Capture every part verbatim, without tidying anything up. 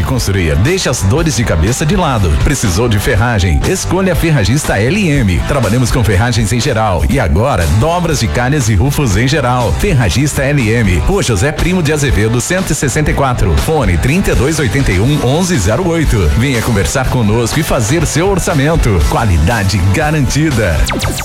construir, deixe as dores de cabeça de lado. Precisou de ferragem? Escolha a Ferragista L M. Trabalhamos com ferragens em geral e agora dobras de calhas e rufos em geral. Ferragista L M, Rua José Primo de Azevedo, cento e sessenta e quatro. Fone trinta e dois oitenta e um, onze zero oito. Venha conversar conosco e fazer seu orçamento. Qualidade garantida.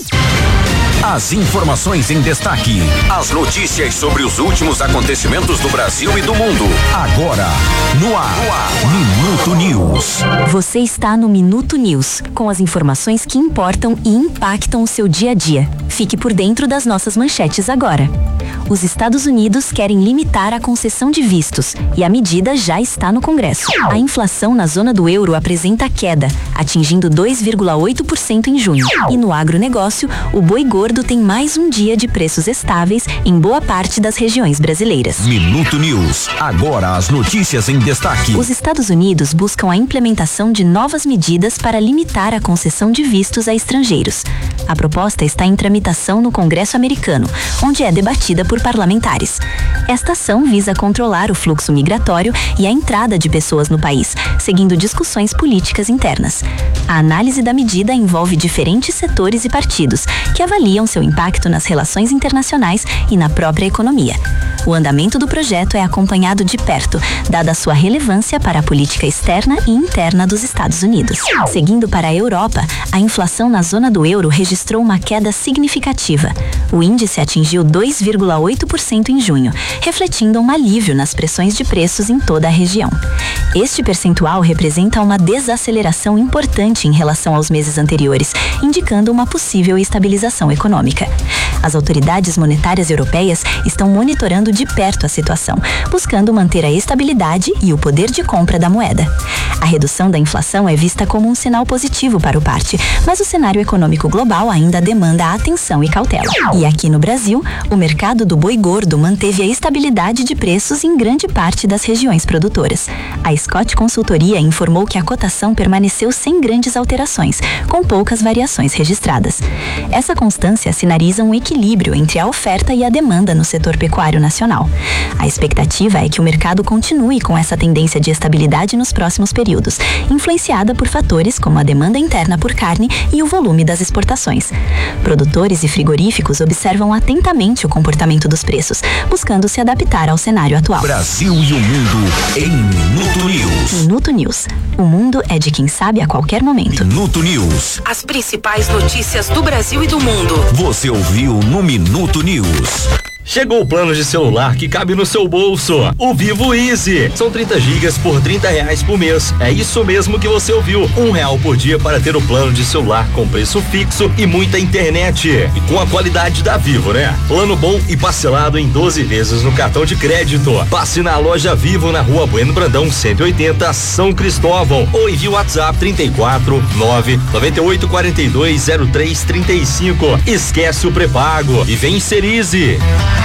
As informações em destaque, as notícias sobre os últimos acontecimentos do Brasil e do mundo. Agora, no ar, no ar. Minuto News. Você está no Minuto News, com as informações que importam e impactam o seu dia a dia. Fique por dentro das nossas manchetes agora. Os Estados Unidos querem limitar a concessão de vistos e a medida já está no Congresso. A inflação na zona do euro apresenta queda, atingindo dois vírgula oito por cento em junho. E no agronegócio, o boi gordo tem mais um dia de preços estáveis em boa parte das regiões brasileiras. Minuto News. Agora as notícias em destaque. Os Estados Unidos buscam a implementação de novas medidas para limitar a concessão de vistos a estrangeiros. A proposta está em tramitação no Congresso americano, onde é debatida por parlamentares. Esta ação visa controlar o fluxo migratório e a entrada de pessoas no país, seguindo discussões políticas internas. A análise da medida envolve diferentes setores e partidos, que avaliam seu impacto nas relações internacionais e na própria economia. O andamento do projeto é acompanhado de perto, dada a sua relevância para a política externa e interna dos Estados Unidos. Seguindo para a Europa, a inflação na zona do euro registrou uma queda significativa. O índice atingiu dois vírgula oito por cento em junho, refletindo um alívio nas pressões de preços em toda a região. Este percentual representa uma desaceleração importante em relação aos meses anteriores, indicando uma possível estabilização econômica. As autoridades monetárias europeias estão monitorando de perto a situação, buscando manter a estabilidade e o poder de compra da moeda. A redução da inflação é vista como um sinal positivo para o parte, mas o cenário econômico global ainda demanda atenção e cautela. E aqui no Brasil, o mercado do boi gordo manteve a estabilidade de preços em grande parte das regiões produtoras. A Scott Consultoria informou que a cotação permaneceu sem grandes alterações, com poucas variações registradas. Essa constância sinaliza um equilíbrio entre a oferta e a demanda no setor pecuário nacional. A expectativa é que o mercado continue com essa tendência de estabilidade nos próximos períodos, influenciada por fatores como a demanda interna por carne e o volume das exportações. Produtores e frigoríficos observam atentamente o comportamento dos preços, buscando se adaptar ao cenário atual. Brasil e o mundo em Minuto News. Minuto News. O mundo é de quem sabe a qualquer momento. Minuto News. As principais notícias do Brasil e do mundo. Você ouviu no Minuto News. Chegou o plano de celular que cabe no seu bolso. O Vivo Easy. São trinta gigas por trinta reais por mês. É isso mesmo que você ouviu. Um real por dia para ter o plano de celular com preço fixo e muita internet. E com a qualidade da Vivo, né? Plano bom e parcelado em doze vezes no cartão de crédito. Passe na loja Vivo na Rua Bueno Brandão cento e oitenta, São Cristóvão. Ou envie o WhatsApp trinta e quatro, nove, noventa e oito, quarenta e dois, zero três, trinta e cinco. Esquece o pré-pago e vem ser Easy.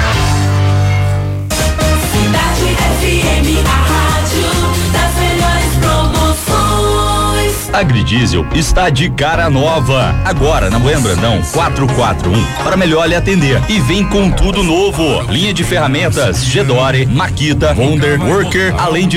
Agridiesel está de cara nova. Agora na Bueno Brandão quatrocentos e quarenta e um para melhor lhe atender. E vem com tudo novo. Linha de ferramentas Gedore, Makita, Wonder, Worker, além de